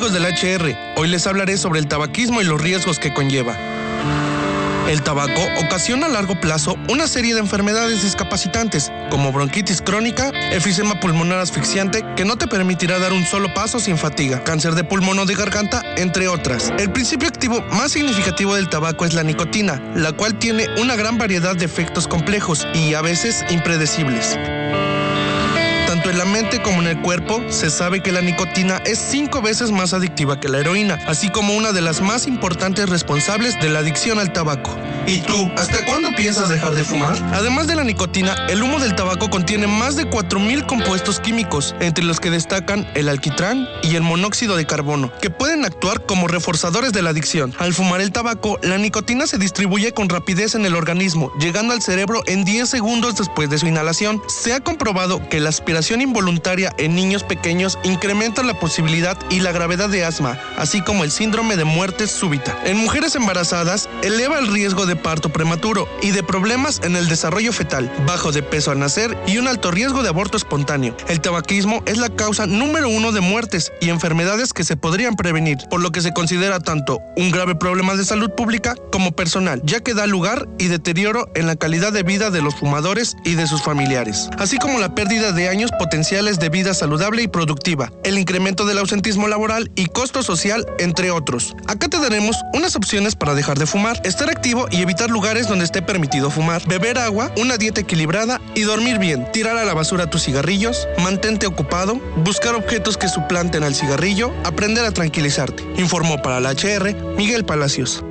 amigos del HR, hoy les hablaré sobre el tabaquismo y los riesgos que conlleva. El tabaco ocasiona a largo plazo una serie de enfermedades discapacitantes, como bronquitis crónica, efisema pulmonar asfixiante, que no te permitirá dar un solo paso sin fatiga, cáncer de pulmón o de garganta, entre otras. El principio activo más significativo del tabaco es la nicotina, la cual tiene una gran variedad de efectos complejos y a veces impredecibles. Tanto en la mente como en el cuerpo, se sabe que la nicotina es 5 veces más adictiva que la heroína, así como una de las más importantes responsables de la adicción al tabaco. ¿Y tú, hasta cuándo piensas dejar de fumar? Además de la nicotina, el humo del tabaco contiene más de 4,000 compuestos químicos, entre los que destacan el alquitrán y el monóxido de carbono, que pueden actuar como reforzadores de la adicción. Al fumar el tabaco, la nicotina se distribuye con rapidez en el organismo, llegando al cerebro en 10 segundos después de su inhalación. Se ha comprobado que la aspiración involuntaria en niños pequeños incrementa la posibilidad y la gravedad de asma, así como el síndrome de muerte súbita. En mujeres embarazadas, eleva el riesgo de parto prematuro y de problemas en el desarrollo fetal, bajo de peso al nacer y un alto riesgo de aborto espontáneo. El tabaquismo es la causa número 1 de muertes y enfermedades que se podrían prevenir, por lo que se considera tanto un grave problema de salud pública como personal, ya que da lugar y deterioro en la calidad de vida de los fumadores y de sus familiares, así como la pérdida de años potenciales de vida saludable y productiva, el incremento del ausentismo laboral y costo social, entre otros. Acá te daremos unas opciones para dejar de fumar, estar activo y evitar lugares donde esté permitido fumar, beber agua, una dieta equilibrada y dormir bien, tirar a la basura tus cigarrillos, mantente ocupado, buscar objetos que suplanten al cigarrillo, aprender a tranquilizarte. Informó para la HR, Miguel Palacios.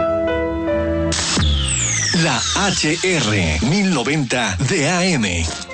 La HR 1090 de AM.